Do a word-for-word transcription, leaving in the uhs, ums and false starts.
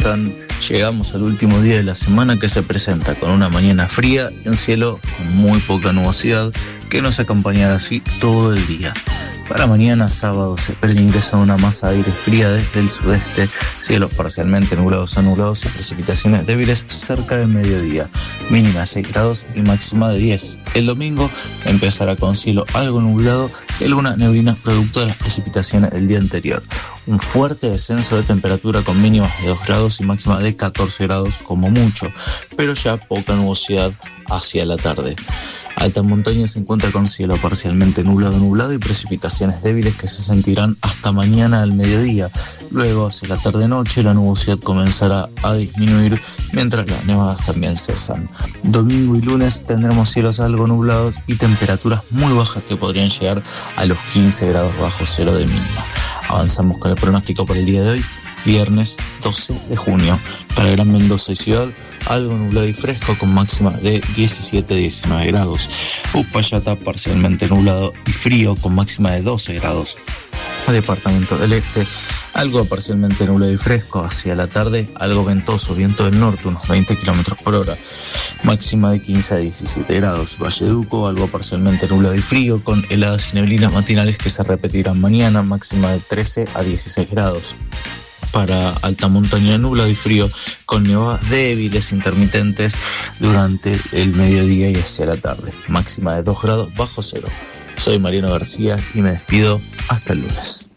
están? Llegamos al último día de la semana que se presenta con una mañana fría y un cielo con muy poca nubosidad que nos acompañará así todo el día. Para mañana sábado se espera el ingreso de una masa de aire fría desde el sudeste, cielos parcialmente nublados a nublados y precipitaciones débiles cerca del mediodía, mínima de seis grados y máxima de diez. El domingo empezará con cielo algo nublado y algunas neblinas producto de las precipitaciones del día anterior. Un fuerte descenso de temperatura con mínimas de dos grados y máxima de catorce grados como mucho, pero ya poca nubosidad hacia la tarde. Alta montaña se encuentra con cielo parcialmente nublado nublado y precipitaciones débiles que se sentirán hasta mañana al mediodía. Luego, hacia la tarde-noche, la nubosidad comenzará a disminuir mientras las nevadas también cesan. Domingo y lunes tendremos cielos algo nublados y temperaturas muy bajas que podrían llegar a los quince grados bajo cero de mínima. Avanzamos con el pronóstico para el día de hoy. Viernes doce de junio, para Gran Mendoza y Ciudad, algo nublado y fresco con máxima de diecisiete a diecinueve grados. Uspallata parcialmente nublado y frío con máxima de doce grados. Departamento del Este, algo parcialmente nublado y fresco, hacia la tarde algo ventoso, viento del norte unos veinte kilómetros por hora, máxima de quince a diecisiete grados. Valleduco, algo parcialmente nublado y frío con heladas y neblinas matinales que se repetirán mañana, máxima de trece a dieciséis grados. Para alta montaña, nublado y frío con nevadas débiles intermitentes durante el mediodía y hacia la tarde, máxima de dos grados bajo cero. Soy Mariano García y me despido hasta el lunes.